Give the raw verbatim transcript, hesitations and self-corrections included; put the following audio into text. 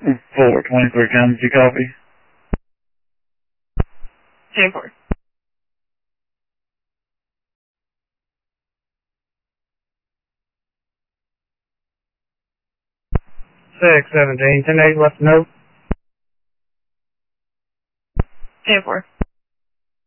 four twenty-three, can you copy? ten four. six seventeen, ten eight, what's the note? ten four.